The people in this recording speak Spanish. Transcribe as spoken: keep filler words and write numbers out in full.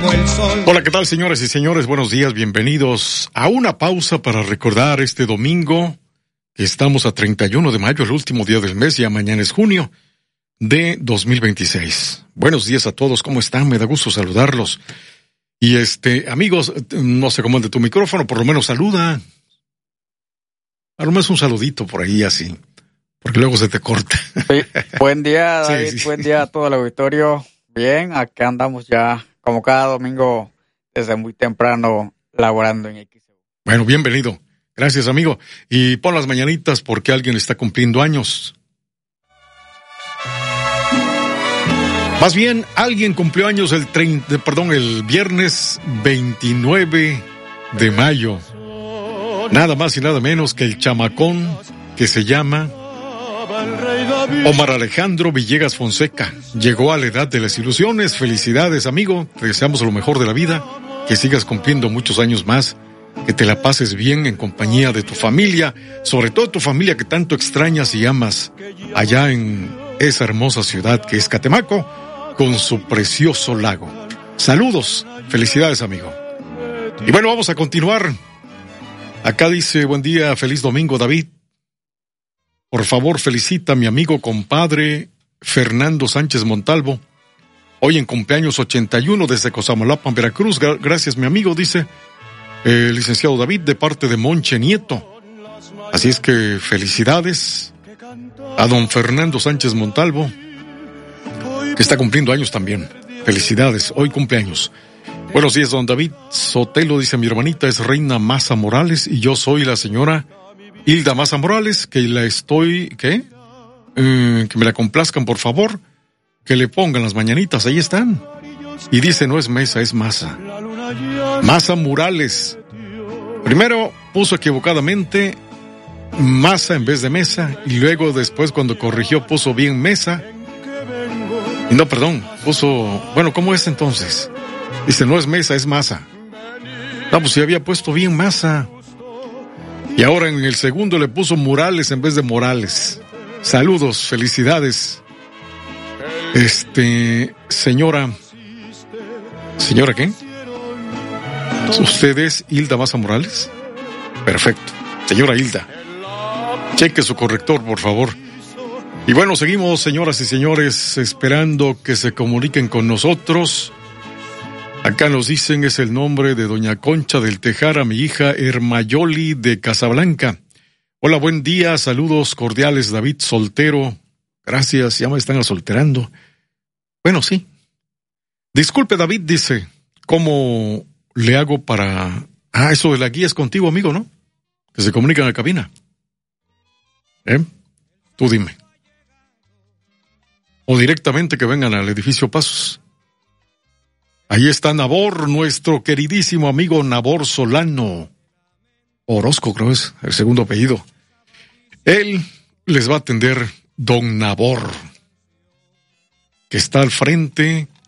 como el sol. Hola, ¿qué tal, señoras y señores? Buenos días, bienvenidos a una pausa para recordar este domingo, que estamos a treinta y uno de mayo, el último día del mes, ya mañana es junio de dos mil veintiséis. Buenos días a todos, ¿cómo están? Me da gusto saludarlos. Y este, amigos, no sé cómo ande tu micrófono, por lo menos saluda. A lo menos un saludito por ahí así, porque luego se te corta. Sí. Buen día, David, sí, sí. Buen día a todo el auditorio. Bien, acá andamos ya, como cada domingo, desde muy temprano, laborando en X E U. Bueno, bienvenido. Gracias, amigo. Y pon las mañanitas porque alguien está cumpliendo años. Más bien, alguien cumplió años el treinta, perdón, el viernes veintinueve de mayo. Nada más y nada menos que el chamacón que se llama Omar Alejandro Villegas Fonseca. Llegó a la edad de las ilusiones. Felicidades, amigo. Te deseamos lo mejor de la vida. Que sigas cumpliendo muchos años más. Que te la pases bien en compañía de tu familia. Sobre todo tu familia que tanto extrañas y amas. Allá en esa hermosa ciudad que es Catemaco, con su precioso lago. Saludos. Felicidades, amigo. Y bueno, vamos a continuar. Acá dice, buen día, feliz domingo, David. Por favor, felicita a mi amigo compadre Fernando Sánchez Montalvo. Hoy en cumpleaños ochenta y uno desde Cosamaloapan, Veracruz. Gracias, mi amigo, dice el licenciado David, de parte de Monche Nieto. Así es que felicidades a don Fernando Sánchez Montalvo, que está cumpliendo años también. Felicidades, hoy cumpleaños. Buenos días, don David Sotelo, dice mi hermanita es Reina Maza Morales y yo soy la señora Hilda Maza Morales, que la estoy, ¿qué? Eh, que me la complazcan, por favor, que le pongan las mañanitas, ahí están. Y dice, no es Mesa, es Maza. Maza Morales. Primero puso equivocadamente Maza en vez de Mesa, y luego después cuando corrigió puso bien Mesa. Y no, perdón, puso, bueno, ¿cómo es entonces? Dice, no es Mesa, es Maza. No, pues si había puesto bien Maza. Y ahora en el segundo le puso Morales en vez de Morales. Saludos, felicidades. Este, señora. ¿Señora qué? ¿Usted es Hilda Maza Morales? Perfecto. Señora Hilda, cheque su corrector, por favor. Y bueno, seguimos, señoras y señores, esperando que se comuniquen con nosotros. Acá nos dicen, es el nombre de doña Concha del Tejar, a mi hija Hermayoli de Casablanca. Hola, buen día, saludos cordiales, David soltero. Gracias, ya me están asolterando. Bueno, sí. Disculpe, David, dice, ¿cómo le hago para...? Ah, eso de la guía es contigo, amigo, ¿no? Que se comunican a la cabina. ¿Eh? Tú dime. O directamente que vengan al edificio Pasos. Ahí está Nabor, nuestro queridísimo amigo Nabor Solano. Orozco, creo es el segundo apellido. Él les va a atender don Nabor, que está al frente